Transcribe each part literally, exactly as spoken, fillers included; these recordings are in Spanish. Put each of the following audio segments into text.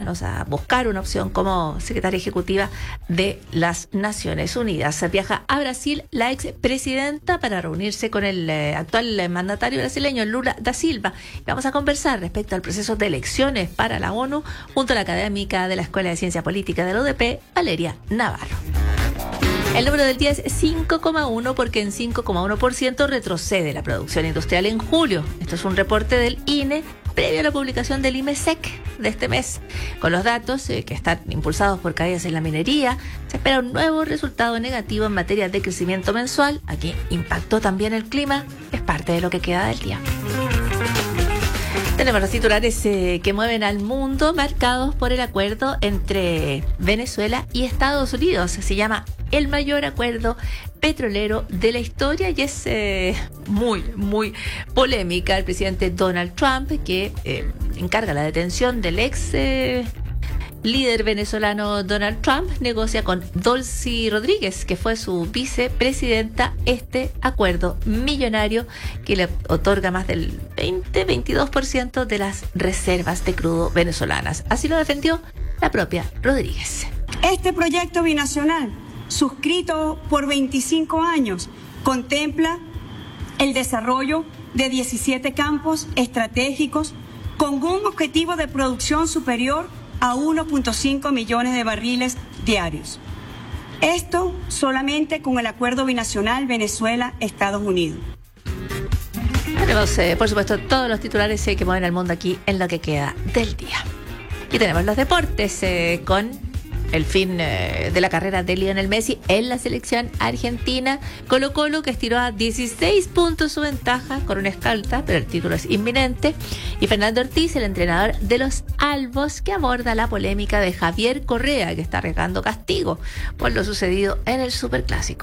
venezolanos a buscar una opción como secretaria ejecutiva de las Naciones Unidas. Viaja a Brasil la expresidenta para reunirse con el eh, actual eh, mandatario brasileño, Lula da Silva. Vamos a conversar respecto al proceso de elecciones para la ONU junto a la académica de la Escuela de Ciencia Política de la U D P, Valeria Navarro. El número del día es cinco coma uno porque en cinco coma uno por ciento retrocede la producción industrial en julio. Esto es un reporte del I N E previo a la publicación del IMESEC de este mes. Con los datos eh, que están impulsados por caídas en la minería, se espera un nuevo resultado negativo en materia de crecimiento mensual. Aquí impactó también el clima, es parte de lo que queda del día. Tenemos los titulares eh, que mueven al mundo marcados por el acuerdo entre Venezuela y Estados Unidos. Se llama el mayor acuerdo petrolero de la historia y es eh, muy, muy polémica. El presidente Donald Trump, que eh, encarga la detención del ex eh, líder venezolano Donald Trump, negocia con Dolcy Rodríguez, que fue su vicepresidenta, este acuerdo millonario que le otorga más del veinte a veintidós por ciento de las reservas de crudo venezolanas. Así lo defendió la propia Rodríguez. Este proyecto binacional, suscrito por veinticinco años, contempla el desarrollo de diecisiete campos estratégicos con un objetivo de producción superior a uno punto cinco millones de barriles diarios. Esto solamente con el acuerdo binacional Venezuela-Estados Unidos. Tenemos, eh, por supuesto, todos los titulares eh, que mueven al mundo aquí en lo que queda del día. Y tenemos los deportes eh, con el fin eh, de la carrera de Lionel Messi en la selección argentina. Colo-Colo, que estiró a dieciséis puntos su ventaja con una escolta, pero el título es inminente. Y Fernando Ortiz, el entrenador de los Albos, que aborda la polémica de Javier Correa, que está arriesgando castigo por lo sucedido en el Superclásico.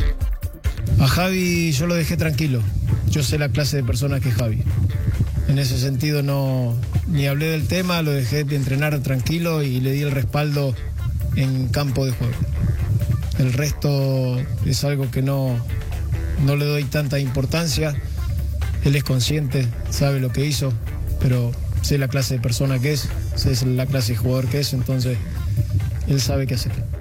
A Javi yo lo dejé tranquilo. Yo sé la clase de persona que es Javi. En ese sentido no ni hablé del tema, lo dejé de entrenar tranquilo y le di el respaldo en campo de juego. El resto es algo que no, no le doy tanta importancia. Él es consciente, sabe lo que hizo, pero sé la clase de persona que es, sé la clase de jugador que es, entonces él sabe qué hacer.